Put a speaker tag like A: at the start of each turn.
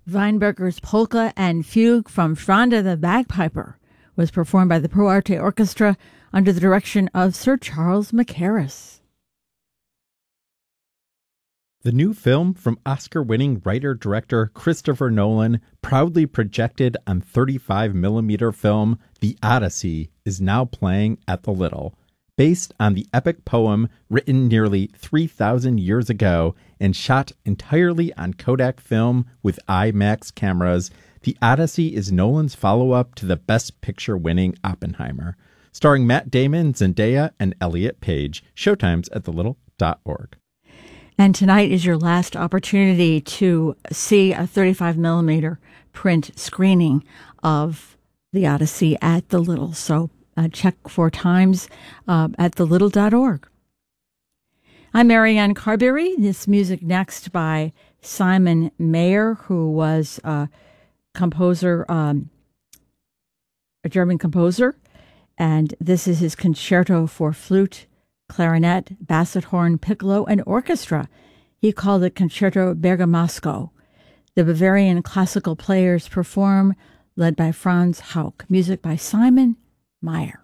A: Weinberger's Polka and Fugue from Franda the Bagpiper was performed by the Pro Arte Orchestra under the direction of Sir Charles Mackerras.
B: The new film from Oscar-winning writer-director Christopher Nolan, proudly projected on 35mm film, The Odyssey, is now playing at the Little. Based on the epic poem written nearly 3,000 years ago and shot entirely on Kodak film with IMAX cameras, The Odyssey is Nolan's follow-up to the Best Picture-winning Oppenheimer. Starring Matt Damon, Zendaya, and Elliot Page. Showtimes at thelittle.org.
A: And tonight is your last opportunity to see a 35mm print screening of The Odyssey at the Little. So check for times at thelittle.org. I'm Marianne Carberry. This music next by Simon Mayer, who was a composer, a German composer. And this is his concerto for flute, clarinet, basset horn, piccolo, and orchestra. He called it Concerto Bergamasco. The Bavarian classical players perform, led by Franz Hauck. Music by Simon Mayer.